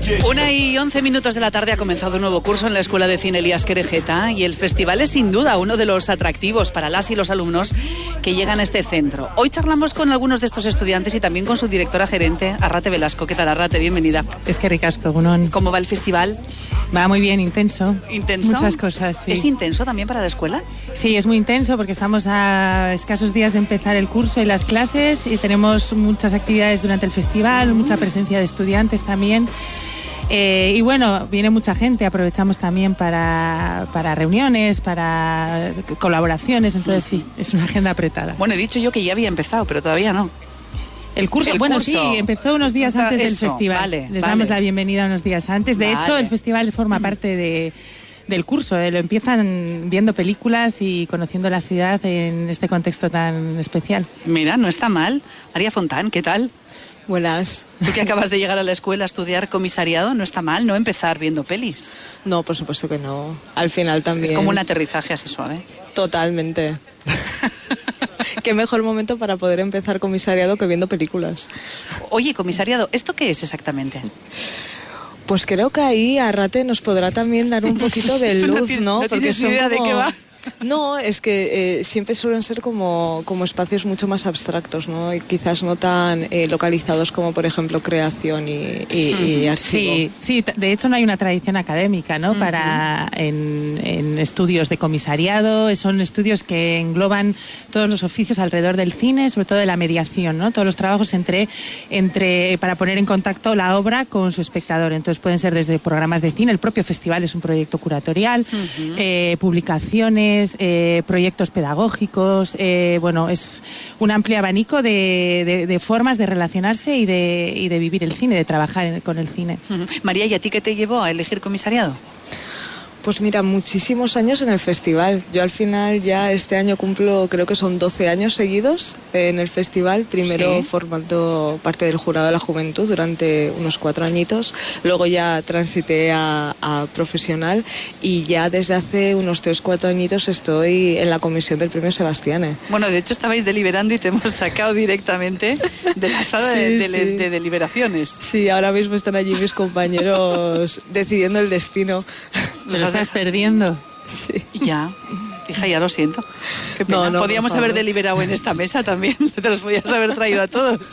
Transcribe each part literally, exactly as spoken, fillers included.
Una y once minutos de la tarde ha comenzado un nuevo curso en la Escuela de Cine Elías Querejeta y el festival es sin duda uno de los atractivos para las y los alumnos que llegan a este centro. Hoy charlamos con algunos de estos estudiantes y también con su directora gerente, Arrate Velasco. ¿Qué tal, Arrate? Bienvenida. Es que ricasco, Gunón. ¿Cómo va el festival? Va muy bien, intenso. ¿Intenso? Muchas cosas, sí. ¿Es intenso también para la escuela? Sí, es muy intenso porque estamos a escasos días de empezar el curso y las clases y tenemos muchas actividades durante el festival, mucha presencia de estudiantes también. Eh, y bueno, viene mucha gente, aprovechamos también para, para reuniones, para colaboraciones, entonces sí, es una agenda apretada. Bueno, he dicho yo que ya había empezado, pero todavía no. El curso, el bueno, curso. sí, empezó unos días antes Eso, del festival. Vale, Les vale. damos la bienvenida unos días antes. De Vale. hecho, el festival forma parte de, del curso. Eh, lo empiezan viendo películas y conociendo la ciudad en este contexto tan especial. Mira, no está mal. María Fontán, ¿qué tal? Buenas. Tú que acabas de llegar a la escuela a estudiar comisariado, no está mal, ¿no? Empezar viendo pelis. No, por supuesto que no. Al final también. Es como un aterrizaje así suave. Totalmente. Qué mejor momento para poder empezar comisariado que viendo películas. Oye, comisariado, ¿esto qué es exactamente? Pues creo que ahí Arrate nos podrá también dar un poquito de Tú no luz, tienes- ¿no? no Porque tienes son idea de como... qué va. No, es que eh, siempre suelen ser como, como espacios mucho más abstractos, ¿no? Y quizás no tan eh, localizados como, por ejemplo, creación y, y, y archivo. Sí, sí, t- de hecho no hay una tradición académica, ¿no? Para en, en estudios de comisariado, son estudios que engloban todos los oficios alrededor del cine, sobre todo de la mediación, ¿no? Todos los trabajos entre, entre para poner en contacto la obra con su espectador. Entonces pueden ser desde programas de cine, el propio festival es un proyecto curatorial, Uh-huh. eh, publicaciones, eh, proyectos pedagógicos, eh, bueno, es un amplio abanico de, de, de formas de relacionarse y de, y de vivir el cine, de trabajar en- con el cine. Ujú. María, ¿y a ti qué te llevó a elegir comisariado? Pues mira, muchísimos años en el festival. Yo al final ya este año cumplo, creo que son doce años seguidos en el festival. Primero Sí. formando parte del jurado de la juventud durante unos cuatro añitos. Luego ya transité a, a profesional y ya desde hace unos tres, cuatro añitos estoy en la comisión del premio Sebastiane. Bueno, de hecho estabais deliberando y te hemos sacado directamente de la sala de, Sí, de- sí. de deliberaciones. Sí, ahora mismo están allí mis compañeros decidiendo el destino. Lo estás perdiendo. Sí. Ya, hija, ya lo siento. Qué pena. No, no, Podíamos por haber favor. deliberado en esta mesa también. Te los podías haber traído a todos.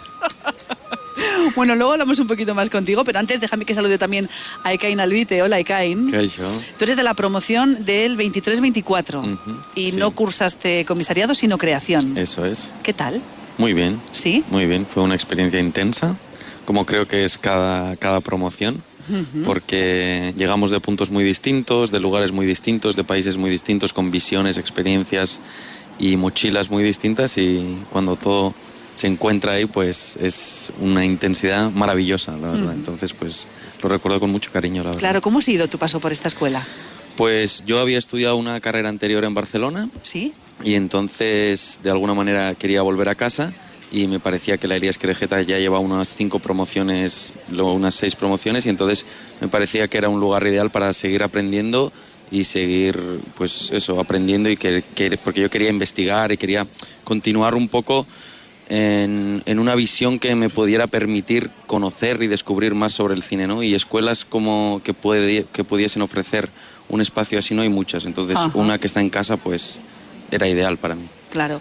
Bueno, luego hablamos un poquito más contigo, pero antes déjame que salude también a Ekain Albite. Hola, Ekain. ¿Qué hay yo? Tú eres de la promoción del veintitrés veinticuatro Ujú, y sí. no cursaste comisariado, sino creación. Eso es. ¿Qué tal? Muy bien, ¿Sí? muy bien. Fue una experiencia intensa, como creo que es cada, cada promoción, Ujú. porque llegamos de puntos muy distintos, de lugares muy distintos, de países muy distintos, con visiones, experiencias y mochilas muy distintas, y cuando todo se encuentra ahí, pues es una intensidad maravillosa, la verdad. Ujú. Entonces, pues lo recuerdo con mucho cariño, la verdad. Claro, ¿cómo ha sido tu paso por esta escuela? Pues yo había estudiado una carrera anterior en Barcelona, ¿Sí? y entonces de alguna manera quería volver a casa y me parecía que la Elías Querejeta ya lleva unas cinco promociones, luego unas seis promociones, y entonces me parecía que era un lugar ideal para seguir aprendiendo y seguir, pues eso, aprendiendo, y que, que- porque yo quería investigar y quería continuar un poco en, en una visión que me pudiera permitir conocer y descubrir más sobre el cine, ¿no? Y escuelas como que, puede, que pudiesen ofrecer un espacio así no hay muchas, entonces Ajá. una que está en casa pues era ideal para mí. Claro.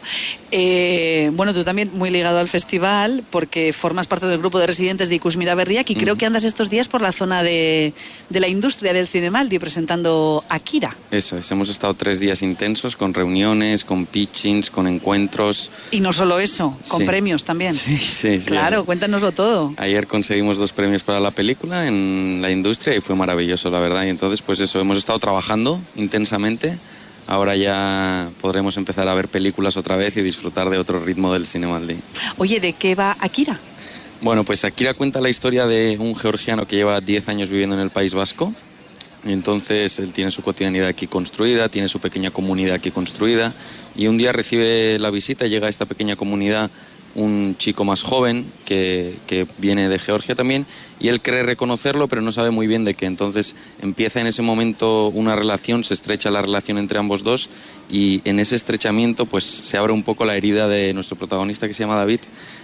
Eh, bueno, tú también muy ligado al festival porque formas parte del grupo de residentes de Ikusmira Berriak y creo Ujú. que andas estos días por la zona de, de la industria del Cinemaldi presentando Akira. Eso es, hemos estado tres días intensos con reuniones, con pitchings, con encuentros. Y no solo eso, con Sí. premios también. Sí, sí, sí. Claro, cuéntanoslo todo. Ayer conseguimos dos premios para la película en la industria y fue maravilloso, la verdad. Y entonces, pues eso, hemos estado trabajando intensamente. Ahora ya podremos empezar a ver películas otra vez y disfrutar de otro ritmo del Cinemaldi. Oye, ¿de qué va Akira? Bueno, pues Akira cuenta la historia de un georgiano que lleva diez años viviendo en el País Vasco. Y entonces él tiene su cotidianidad aquí construida, tiene su pequeña comunidad aquí construida, y un día recibe la visita, llega a esta pequeña comunidad un chico más joven que, que viene de Georgia también, y él cree reconocerlo pero no sabe muy bien de qué. Entonces empieza en ese momento una relación, se estrecha la relación entre ambos dos, y en ese estrechamiento pues se abre un poco la herida de nuestro protagonista, que se llama David,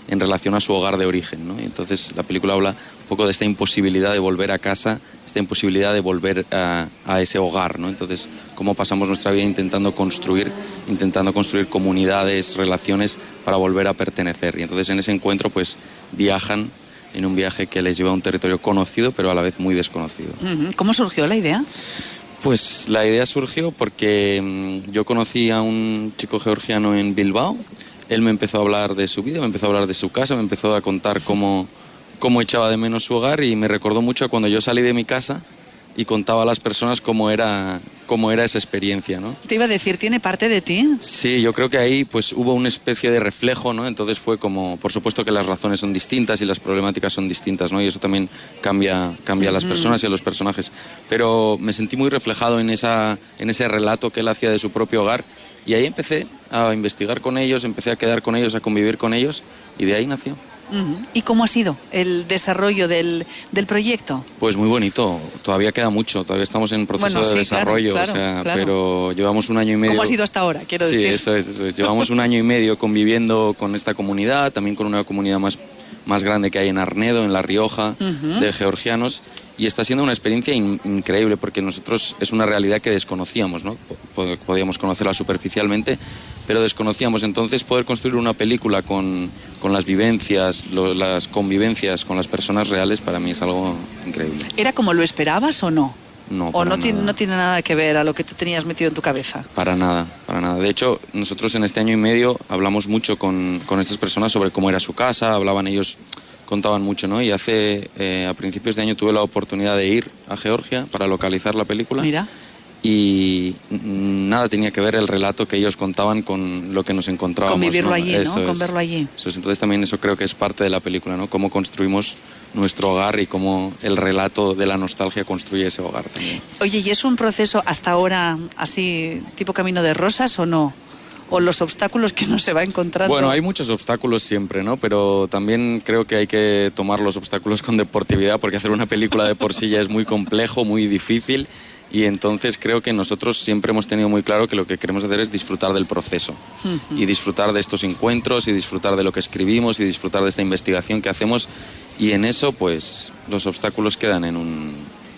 en relación a su hogar de origen, ¿no? Y entonces la película habla un poco de esta imposibilidad de volver a casa, esta imposibilidad de volver a, a ese hogar, ¿no? Entonces, cómo pasamos nuestra vida intentando construir, intentando construir comunidades, relaciones para volver a pertenecer. Y entonces en ese encuentro pues viajan en un viaje que les lleva a un territorio conocido, pero a la vez muy desconocido. ¿Cómo surgió la idea? Pues la idea surgió porque mmm, yo conocí a un chico georgiano en Bilbao. Él me empezó a hablar de su vida, me empezó a hablar de su casa, me empezó a contar cómo, cómo echaba de menos su hogar, y me recordó mucho a cuando yo salí de mi casa y contaba a las personas cómo era, cómo era esa experiencia, ¿no? Te iba a decir, ¿tiene parte de ti? Sí, yo creo que ahí pues hubo una especie de reflejo, ¿no? Entonces fue como, por supuesto que las razones son distintas y las problemáticas son distintas, ¿no? Y eso también cambia, cambia a las personas y a los personajes. Pero me sentí muy reflejado en, esa, en ese relato que él hacía de su propio hogar, y ahí empecé a investigar con ellos, empecé a quedar con ellos, a convivir con ellos, y de ahí nació. ¿Y cómo ha sido el desarrollo del, del proyecto? Pues muy bonito, todavía queda mucho, todavía estamos en proceso bueno, sí, de desarrollo, claro, o sea, claro. pero llevamos un año y medio. ¿Cómo ha sido hasta ahora, quiero sí, decir? Sí, eso es, eso es. Llevamos un año y medio conviviendo con esta comunidad, también con una comunidad más, más grande que hay en Arnedo, en La Rioja, uh-huh. de georgianos, y está siendo una experiencia in- increíble porque nosotros es una realidad que desconocíamos, ¿no? P- podíamos conocerla superficialmente, pero desconocíamos. Entonces poder construir una película con, con las vivencias, lo, las convivencias con las personas reales, para mí es algo increíble. ¿Era como lo esperabas o no? No, ¿O no tiene, nada. no tiene nada que ver a lo que tú tenías metido en tu cabeza? Para nada, para nada. De hecho, nosotros en este año y medio hablamos mucho con, con estas personas sobre cómo era su casa, hablaban ellos, contaban mucho, ¿no? Y hace, eh, a principios de año tuve la oportunidad de ir a Georgia para localizar la película. Mira. Y nada tenía que ver el relato que ellos contaban con lo que nos encontrábamos. Con vivirlo ¿no? allí, eso ¿no? Es, con verlo allí. Eso es. Entonces también eso creo que es parte de la película, ¿no? Cómo construimos nuestro hogar y cómo el relato de la nostalgia construye ese hogar también. Oye, ¿y es un proceso hasta ahora así, tipo camino de rosas o no? ¿O los obstáculos que uno se va encontrando? Bueno, hay muchos obstáculos siempre, ¿no? Pero también creo que hay que tomar los obstáculos con deportividad, porque hacer una película de por sí ya es muy complejo, muy difícil. Y entonces creo que nosotros siempre hemos tenido muy claro que lo que queremos hacer es disfrutar del proceso. Uh-huh. Y disfrutar de estos encuentros, y disfrutar de lo que escribimos, y disfrutar de esta investigación que hacemos. Y en eso, pues, los obstáculos quedan en un...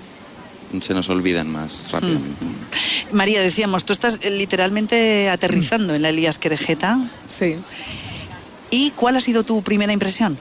se nos olvidan más rápidamente. Uh-huh. María, decíamos, tú estás literalmente aterrizando uh-huh. en la Elías Querejeta. Sí. ¿Y cuál ha sido tu primera impresión?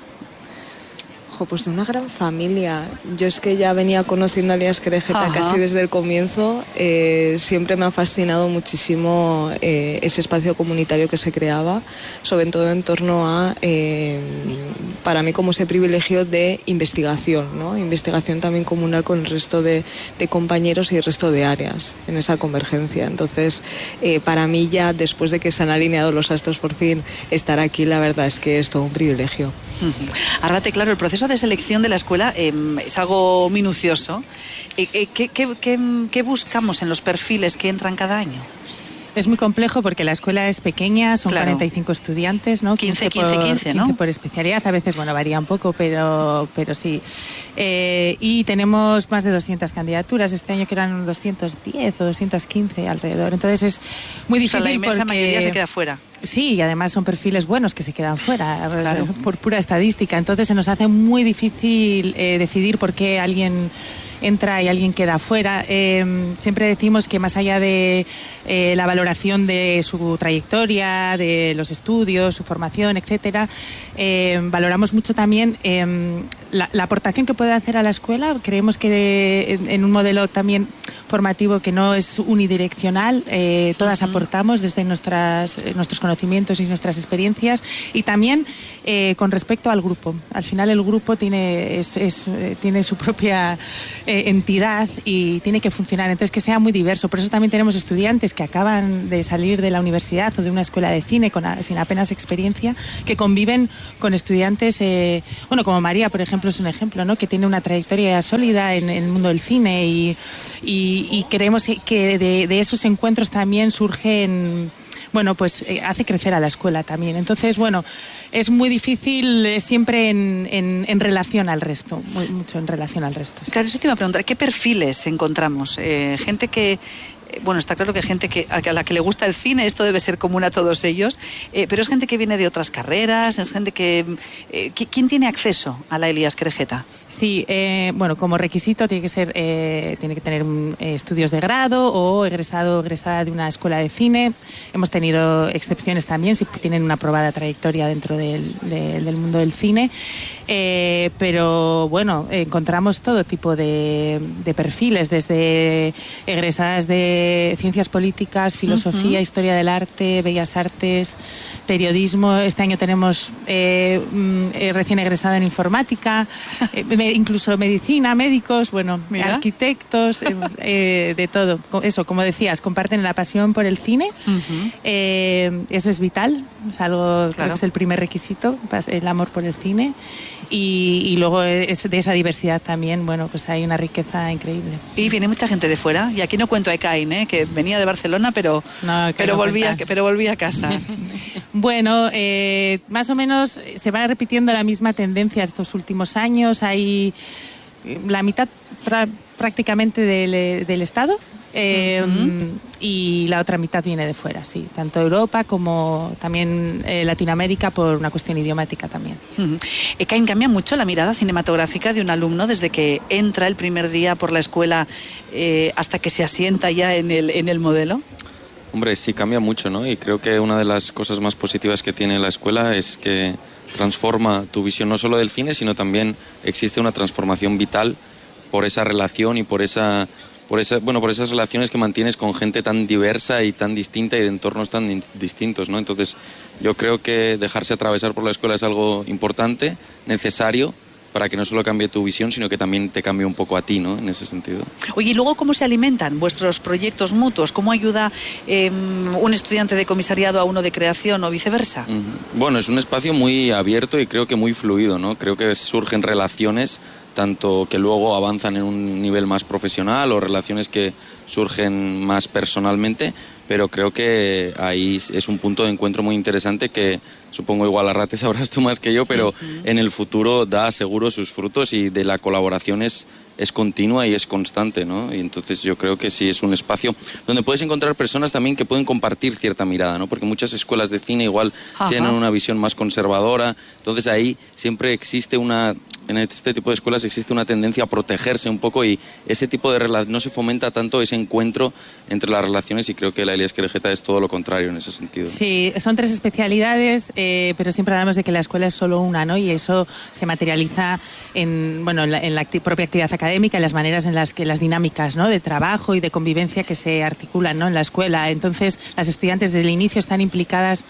Jo, pues de una gran familia. Yo es que ya venía conociendo a Elías Querejeta Ajá. casi desde el comienzo. Eh, siempre me ha fascinado muchísimo eh, ese espacio comunitario que se creaba, sobre todo en torno a, eh, para mí, como ese privilegio de investigación, ¿no? Investigación también comunal con el resto de, de compañeros y el resto de áreas en esa convergencia. Entonces, eh, para mí ya, después de que se han alineado los astros por fin, estar aquí, la verdad es que es todo un privilegio. Uh-huh. Ahora, claro, el proceso de selección de la escuela eh, es algo minucioso. Eh, eh, ¿qué, qué, qué, ¿Qué buscamos en los perfiles que entran cada año? Es muy complejo porque la escuela es pequeña, son claro. cuarenta y cinco estudiantes, ¿no? quince, quince, quince, ¿no? quince por especialidad, a veces, bueno, varía un poco, pero, pero sí. Eh, y tenemos más de doscientas candidaturas, este año que eran doscientos diez o doscientos quince alrededor, entonces es muy difícil. O sea, la inmensa porque... mayoría se queda fuera. Sí, y además son perfiles buenos que se quedan fuera, claro. por pura estadística, entonces se nos hace muy difícil eh, decidir por qué alguien entra y alguien queda fuera. Eh, siempre decimos que más allá de eh, la valoración de su trayectoria, de los estudios, su formación, etcétera, eh, valoramos mucho también eh, la, la aportación que puede hacer a la escuela. Creemos que de, en, en un modelo también formativo que no es unidireccional, eh, todas uh-huh. aportamos desde nuestras, nuestros conocimientos y nuestras experiencias, y también eh, con respecto al grupo. Al final el grupo tiene, es, es, eh, tiene su propia eh, entidad y tiene que funcionar, entonces que sea muy diverso. Por eso también tenemos estudiantes que acaban de salir de la universidad o de una escuela de cine con, sin apenas experiencia, que conviven con estudiantes, eh, bueno, como María, por ejemplo, es un ejemplo, ¿no? Que tiene una trayectoria sólida en, en el mundo del cine, y, y, y creemos que de, de esos encuentros también surgen, bueno, pues eh, hace crecer a la escuela también. Entonces, bueno, es muy difícil eh, siempre en, en, en relación al resto, muy, mucho en relación al resto. Sí. Claro, eso te iba a preguntar, ¿qué perfiles encontramos? Eh, gente que eh, bueno, está claro que hay gente que, a la que le gusta el cine, esto debe ser común a todos ellos, eh, pero es gente que viene de otras carreras, es gente que... Eh, ¿Quién tiene acceso a la Elías Querejeta? Sí, eh, bueno, como requisito tiene que ser, eh, tiene que tener eh, estudios de grado o egresado o egresada de una escuela de cine. Hemos tenido excepciones también si tienen una probada trayectoria dentro del, de, del mundo del cine. Eh, pero bueno, encontramos todo tipo de, de perfiles, desde egresadas de ciencias políticas, filosofía, uh-huh. historia del arte, bellas artes, periodismo. Este año tenemos eh, eh, recién egresado en informática, eh, incluso medicina, médicos, bueno, Mira. arquitectos, eh, eh, de todo. Eso, como decías, comparten la pasión por el cine. Uh-huh. Eh, eso es vital, es algo, claro. creo que es el primer requisito, el amor por el cine. Y, y luego es de esa diversidad también, bueno, pues hay una riqueza increíble. Y viene mucha gente de fuera, y aquí no cuento a Ekain, ¿eh? Que venía de Barcelona, pero, no, pero, no volvía, pero volvía a casa. Bueno, eh, más o menos se va repitiendo la misma tendencia estos últimos años. Hay la mitad pra, prácticamente del, del Estado. Eh, uh-huh. Y la otra mitad viene de fuera, sí, tanto Europa como también eh, Latinoamérica, por una cuestión idiomática también. Uh-huh. Ekain, ¿cambia mucho la mirada cinematográfica de un alumno desde que entra el primer día por la escuela eh, hasta que se asienta ya en el, en el modelo? Hombre, sí, cambia mucho, ¿no? Y creo que una de las cosas más positivas que tiene la escuela es que transforma tu visión no solo del cine, sino también existe una transformación vital por esa relación y por esa... Por, esa, bueno, por esas relaciones que mantienes con gente tan diversa y tan distinta y de entornos tan in- distintos, ¿no? Entonces, yo creo que dejarse atravesar por la escuela es algo importante, necesario, para que no solo cambie tu visión, sino que también te cambie un poco a ti, ¿no? En ese sentido. Oye, ¿y luego cómo se alimentan vuestros proyectos mutuos? ¿Cómo ayuda eh, un estudiante de comisariado a uno de creación o viceversa? Uh-huh. Bueno, es un espacio muy abierto y creo que muy fluido, ¿no? Creo que surgen relaciones tanto que luego avanzan en un nivel más profesional o relaciones que surgen más personalmente, pero creo que ahí es un punto de encuentro muy interesante que supongo igual a ratos sabrás tú más que yo, pero uh-huh. en el futuro da seguro sus frutos y de la colaboración es, es continua y es constante, ¿no? Y entonces yo creo que sí es un espacio donde puedes encontrar personas también que pueden compartir cierta mirada, ¿no? Porque muchas escuelas de cine igual Ajá. tienen una visión más conservadora, entonces ahí siempre existe una... En este tipo de escuelas existe una tendencia a protegerse un poco y ese tipo de relación no se fomenta tanto ese encuentro entre las relaciones y creo que la Elías Querejeta es todo lo contrario en ese sentido. Sí, son tres especialidades, eh, pero siempre hablamos de que la escuela es solo una, ¿no? Y eso se materializa en, bueno, en la, en la acti- propia actividad académica, en las maneras en las que las dinámicas, ¿no? De trabajo y de convivencia que se articulan, ¿no? En la escuela. Entonces, las estudiantes desde el inicio están implicadas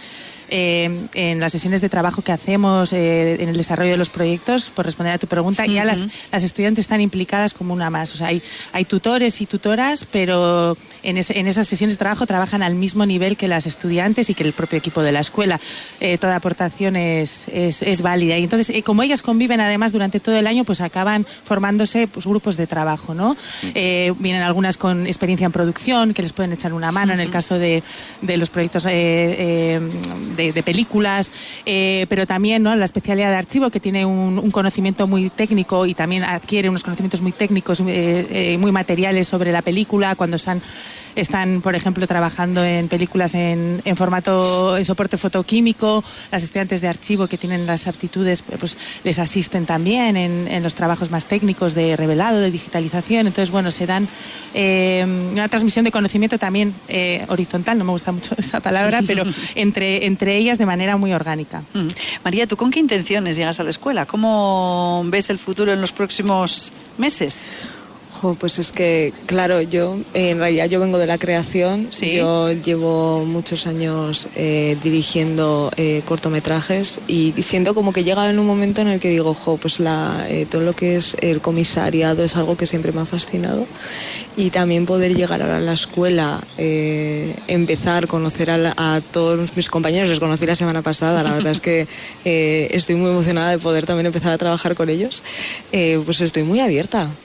Eh, en las sesiones de trabajo que hacemos, eh, en el desarrollo de los proyectos, por responder a tu pregunta, uh-huh. ya las, las estudiantes están implicadas como una más. O sea, hay, hay tutores y tutoras, pero en, ese, en esas sesiones de trabajo trabajan al mismo nivel que las estudiantes y que el propio equipo de la escuela. Eh, toda aportación es, es, es válida. Y entonces, eh, como ellas conviven además durante todo el año, pues acaban formándose pues, grupos de trabajo, ¿no? Uh-huh. Eh, vienen algunas con experiencia en producción, que les pueden echar una mano uh-huh. en el caso de, de los proyectos eh, eh, de De, de películas, eh, pero también, ¿no? La especialidad de archivo, que tiene un, un conocimiento muy técnico y también adquiere unos conocimientos muy técnicos, eh, eh, muy materiales sobre la película, cuando están, están por ejemplo, trabajando en películas en, en formato, en soporte fotoquímico. Las estudiantes de archivo que tienen las aptitudes, pues les asisten también en, en los trabajos más técnicos de revelado, de digitalización. Entonces, bueno, se dan eh, una transmisión de conocimiento también eh, horizontal, no me gusta mucho esa palabra, pero entre, entre ellas de manera muy orgánica. Mm. María, ¿tú con qué intenciones llegas a la escuela? ¿Cómo ves el futuro en los próximos meses? Jo, pues es que, claro, yo en realidad yo vengo de la creación. ¿Sí? Yo llevo muchos años eh, dirigiendo eh, cortometrajes y siento como que llega en un momento en el que digo, jo, pues la, eh, todo lo que es el comisariado es algo que siempre me ha fascinado. Y también poder llegar a la escuela, eh, empezar a conocer a, la, a todos mis compañeros, les conocí la semana pasada, la verdad es que eh, estoy muy emocionada de poder también empezar a trabajar con ellos, eh, pues estoy muy abierta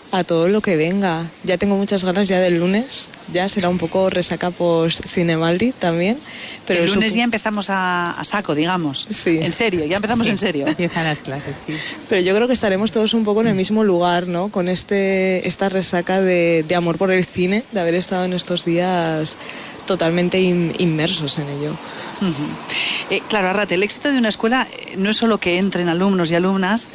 a todo lo que venga. Ya tengo muchas ganas ya del lunes, ya será un poco resaca post Cinemaldi también. Pero el lunes supo... ya empezamos a, a saco, digamos. Sí. En serio, ya empezamos Sí, en serio. Empiezan las clases, sí. Pero yo creo que estaremos todos un poco en el mismo lugar, ¿no? Con este esta resaca de, de amor por el cine, de haber estado en estos días totalmente in, inmersos en ello. Uh-huh. Eh, claro, Arrate, el éxito de una escuela no es solo que entren alumnos y alumnas,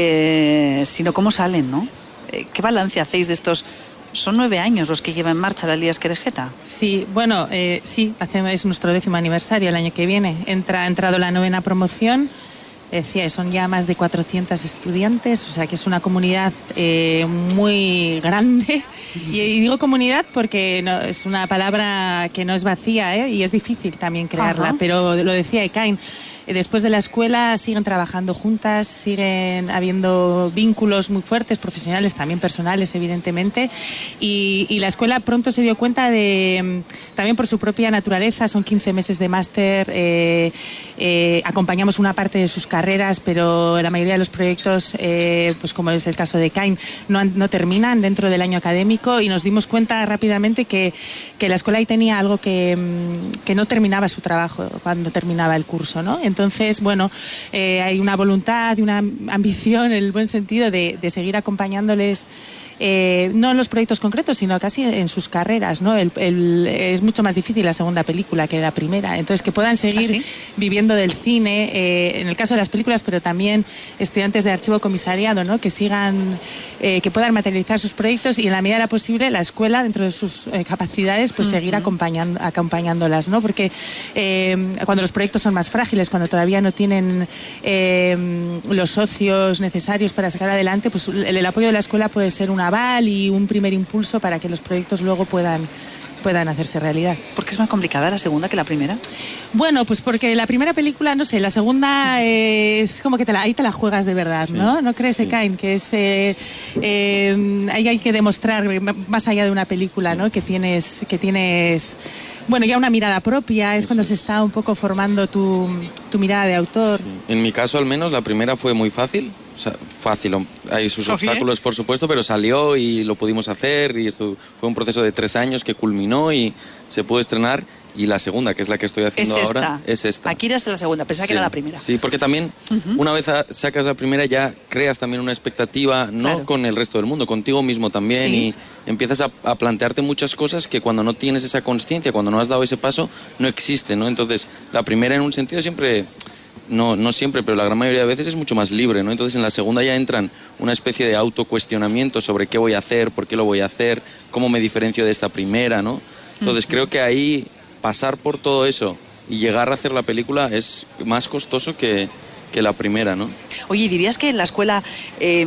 eh, sino cómo salen, ¿no? Eh, ¿Qué balance hacéis de estos? Son nueve años los que lleva en marcha la Elías Querejeta. Sí, bueno, eh, sí, hace, es nuestro décimo aniversario el año que viene. Entra, ha entrado la novena promoción. Decía, son ya más de cuatrocientos estudiantes, o sea que es una comunidad eh, muy grande. Y, y digo comunidad porque no, es una palabra que no es vacía, ¿eh? Y es difícil también crearla. Ajá. Pero lo decía Ekain, después de la escuela siguen trabajando juntas, siguen habiendo vínculos muy fuertes, profesionales, también personales, evidentemente. Y, y la escuela pronto se dio cuenta de, también por su propia naturaleza, son quince meses de máster, eh, eh, acompañamos una parte de sus carreras, pero la mayoría de los proyectos, eh, pues como es el caso de Ekain, no, no terminan dentro del año académico, y nos dimos cuenta rápidamente que, que la escuela ahí tenía algo que, que no terminaba su trabajo cuando terminaba el curso, ¿no? Entonces, bueno, eh, hay una voluntad y una ambición, en el buen sentido, de, de seguir acompañándoles, eh, no en los proyectos concretos, sino casi en sus carreras, ¿no? El, el, es mucho más difícil la segunda película que la primera. Entonces, que puedan seguir ¿Ah, sí? viviendo del cine, eh, en el caso de las películas, pero también estudiantes de archivo comisariado, ¿no? Que sigan, eh, que puedan materializar sus proyectos, y en la medida de lo posible la escuela, dentro de sus eh, capacidades, pues uh-huh. seguir acompañando, acompañándolas, ¿no? Porque eh, cuando los proyectos son más frágiles, cuando todavía no tienen eh, los socios necesarios para sacar adelante, pues el, el apoyo de la escuela puede ser una aval y un primer impulso para que los proyectos luego puedan puedan hacerse realidad. ¿Por qué es más complicada la segunda que la primera? Bueno, pues porque la primera película, no sé, la segunda eh, es como que te la, ahí te la juegas de verdad, sí, ¿no? ¿No crees, sí. Ekain? Que es, eh, eh, ahí hay que demostrar, más allá de una película, sí. ¿no? Que tienes, que tienes, bueno, ya una mirada propia, es Eso cuando es. se está un poco formando tu, tu mirada de autor. Sí. En mi caso, al menos, la primera fue muy fácil. O sea, fácil, hay sus Sofía. obstáculos, por supuesto, pero salió y lo pudimos hacer, y esto fue un proceso de tres años que culminó y se pudo estrenar. Y la segunda, que es la que estoy haciendo es ahora, es esta. Aquí eres la segunda, pensaba sí, que era la primera. Sí, porque también uh-huh. una vez sacas la primera ya creas también una expectativa, no claro. con el resto del mundo, contigo mismo también, sí. y empiezas a, a plantearte muchas cosas que cuando no tienes esa consciencia, cuando no has dado ese paso, no existen, ¿no? Entonces, la primera en un sentido siempre... No, no siempre, pero la gran mayoría de veces es mucho más libre, ¿no? Entonces en la segunda ya entran una especie de autocuestionamiento sobre qué voy a hacer, por qué lo voy a hacer, cómo me diferencio de esta primera, ¿no? Entonces uh-huh. creo que ahí pasar por todo eso y llegar a hacer la película es más costoso que, que la primera, ¿no? Oye, ¿dirías que la escuela eh,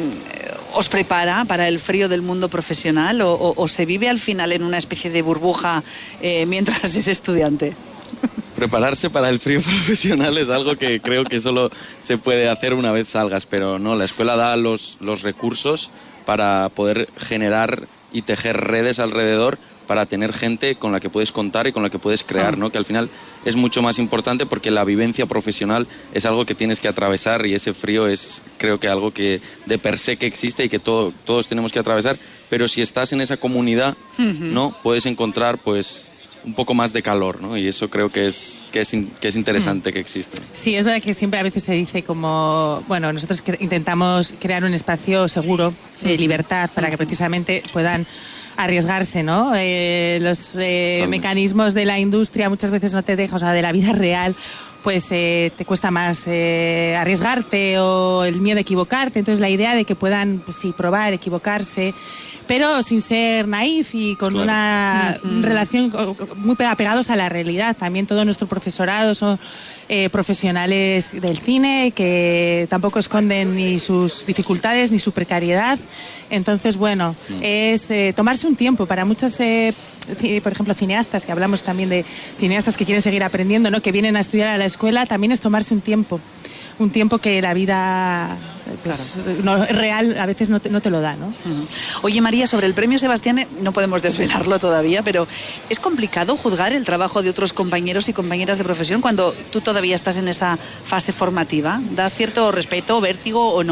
os prepara para el frío del mundo profesional o, o, o se vive al final en una especie de burbuja eh, mientras es estudiante? Prepararse para el frío profesional es algo que creo que solo se puede hacer una vez salgas, pero no, la escuela da los, los recursos para poder generar y tejer redes alrededor, para tener gente con la que puedes contar y con la que puedes crear, ¿no? Que al final es mucho más importante, porque la vivencia profesional es algo que tienes que atravesar, y ese frío es, creo que algo que de per se que existe y que todo, todos tenemos que atravesar, pero si estás en esa comunidad, uh-huh. ¿no? Puedes encontrar, pues... un poco más de calor, ¿no? Y eso creo que es que es, in, que es interesante mm. que existe. Sí, es verdad que siempre a veces se dice como, bueno, nosotros cre- intentamos crear un espacio seguro, de mm. libertad, para mm. que precisamente puedan arriesgarse, ¿no? Eh, los eh, mecanismos de la industria muchas veces no te dejan, o sea, de la vida real, pues eh, te cuesta más eh, arriesgarte, o el miedo a equivocarte. Entonces la idea de que puedan, pues sí, probar, equivocarse, pero sin ser naif y con claro. una uh-huh. relación muy apegados a la realidad. También todo nuestro profesorado son eh, profesionales del cine que tampoco esconden ni sus dificultades ni su precariedad. Entonces, bueno, uh-huh. es eh, tomarse un tiempo para muchos, eh, por ejemplo, cineastas, que hablamos también de cineastas que quieren seguir aprendiendo, ¿no? Que vienen a estudiar a la escuela, también es tomarse un tiempo. Un tiempo que la vida pues, claro. no, real a veces no te, no te lo da, ¿no? Uh-huh. Oye, María, sobre el premio Sebastián, no podemos desvelarlo todavía, pero ¿es complicado juzgar el trabajo de otros compañeros y compañeras de profesión cuando tú todavía estás en esa fase formativa? ¿Da cierto respeto, vértigo o no?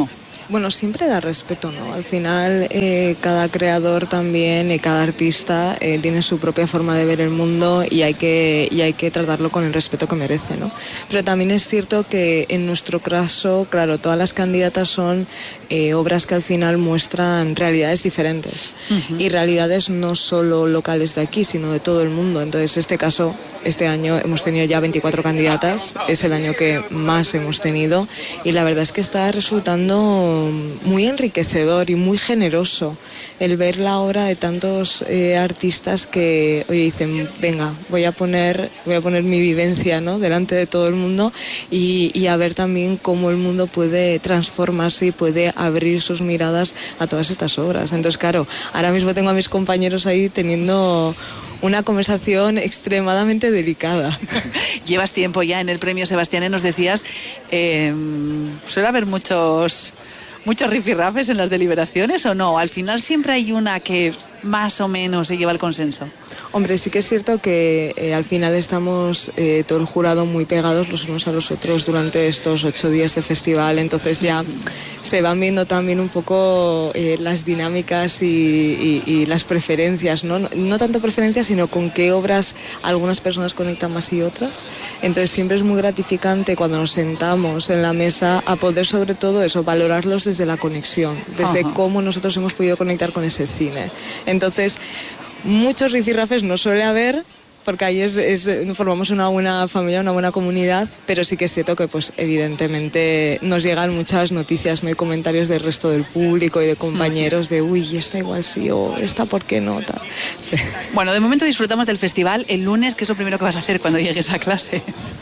bueno, siempre da respeto, ¿no? Al final, eh, cada creador también, y cada artista eh, tiene su propia forma de ver el mundo y hay que, y hay que tratarlo con el respeto que merece, ¿no? Pero también es cierto que en nuestro caso, claro, todas las candidatas son eh, obras que al final muestran realidades diferentes. Uh-huh. Y realidades no solo locales de aquí, sino de todo el mundo. Entonces, este caso, este año hemos tenido ya veinticuatro candidatas, es el año que más hemos tenido y la verdad es que está resultando muy enriquecedor y muy generoso el ver la obra de tantos eh, artistas que oye, dicen, venga, voy a poner voy a poner mi vivencia, ¿no?, delante de todo el mundo y, y a ver también cómo el mundo puede transformarse y puede abrir sus miradas a todas estas obras. Entonces, claro, ahora mismo tengo a mis compañeros ahí teniendo una conversación extremadamente delicada. Llevas tiempo ya en el premio Sebastián, nos decías, eh, suele haber muchos muchos rifirrafes en las deliberaciones, ¿o no? Al final siempre hay una que más o menos se lleva el consenso. Hombre, sí que es cierto que eh, al final estamos eh, todo el jurado muy pegados los unos a los otros durante estos ocho días de festival, entonces ya se van viendo también un poco eh, las dinámicas y, y, y las preferencias, ¿no? ¿no? No tanto preferencias, sino con qué obras algunas personas conectan más y otras. Entonces siempre es muy gratificante cuando nos sentamos en la mesa a poder sobre todo eso, valorarlos desde la conexión, desde Ajá. cómo nosotros hemos podido conectar con ese cine. Entonces, muchos rifirrafes no suele haber, porque ahí es, es, formamos una buena familia, una buena comunidad, pero sí que es cierto que pues evidentemente nos llegan muchas noticias, no hay comentarios del resto del público y de compañeros de uy, esta igual sí o esta por qué no, tal. Sí. Bueno, de momento disfrutamos del festival. El lunes, ¿qué es lo primero que vas a hacer cuando llegues a clase?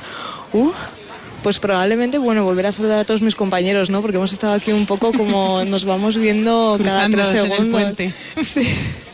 Uh, pues probablemente, bueno, volver a saludar a todos mis compañeros, ¿no? Porque hemos estado aquí un poco como nos vamos viendo cada tres segundos. En el puente. Sí.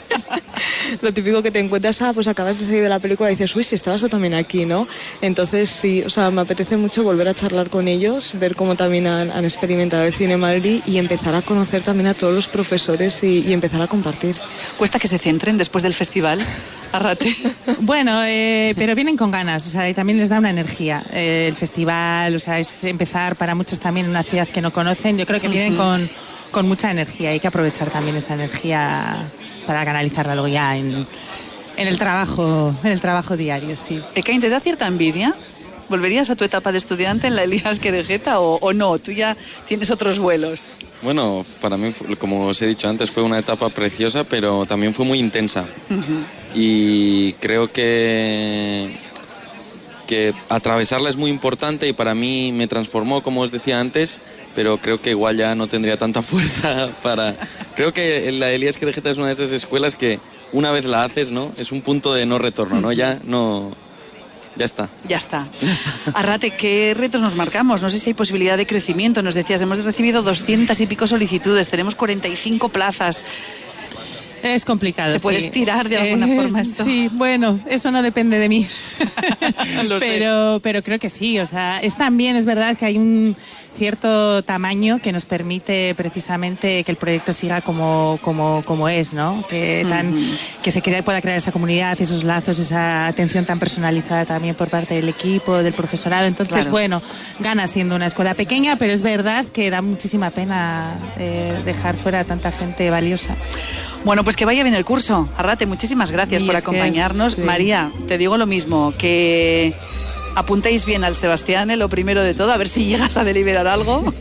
Lo típico que te encuentras, ah, pues acabas de salir de la película y dices, uy, si estabas tú también aquí, ¿no? Entonces sí, o sea, me apetece mucho volver a charlar con ellos, ver cómo también han, han experimentado el cine Maldi y empezar a conocer también a todos los profesores y, y empezar a compartir. ¿Cuesta que se centren después del festival? Arrate. Bueno, eh, pero vienen con ganas, o sea, y también les da una energía. Eh, el festival, o sea, es empezar para muchos también en una ciudad que no conocen. Yo creo que vienen uh-huh. con, con mucha energía, hay que aprovechar también esa energía para canalizarla luego ya en, en el trabajo en el trabajo diario, sí. Ekain, ¿te da cierta envidia? ¿Volverías a tu etapa de estudiante en la Elías Querejeta o, o no? ¿Tú ya tienes otros vuelos? Bueno, para mí, como os he dicho antes, fue una etapa preciosa, pero también fue muy intensa. Uh-huh. Y creo que, que atravesarla es muy importante y para mí me transformó, como os decía antes, pero creo que igual ya no tendría tanta fuerza para... Creo que la Elías Querejeta es una de esas escuelas que una vez la haces, ¿no? Es un punto de no retorno, ¿no? Ya no... Ya está. Ya está. Ya está. Arrate, ¿qué retos nos marcamos? No sé si hay posibilidad de crecimiento. Nos decías, hemos recibido doscientas y pico solicitudes, tenemos cuarenta y cinco plazas. Es complicado. ¿Se puede sí. estirar de alguna eh, forma esto? Sí, bueno, eso no depende de mí. Lo pero, sé. pero creo que sí. O sea, es también, es verdad que hay un cierto tamaño que nos permite precisamente que el proyecto siga como, como, como es, ¿no? Que, tan, uh-huh. que se crea, pueda crear esa comunidad, esos lazos, esa atención tan personalizada también por parte del equipo, del profesorado. Entonces, claro. bueno, gana siendo una escuela pequeña, pero es verdad que da muchísima pena eh, dejar fuera a tanta gente valiosa. Bueno, pues que vaya bien el curso. Arrate, muchísimas gracias y por acompañarnos. Que, sí. María, te digo lo mismo, que apuntéis bien al Sebastián, lo primero de todo, a ver si llegas a deliberar algo.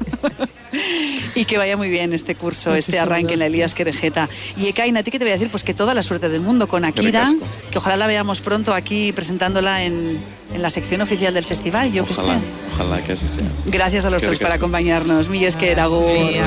Y que vaya muy bien este curso, muchísimo este arranque en la Elías Querejeta. Y Ekain, ¿a ti qué te voy a decir? Pues que toda la suerte del mundo con Akira, que ojalá la veamos pronto aquí presentándola en, en la sección oficial del festival, yo ojalá, que sé. Ojalá que así sea. Gracias a los tres por acompañarnos. Mil esker, agur. Sí,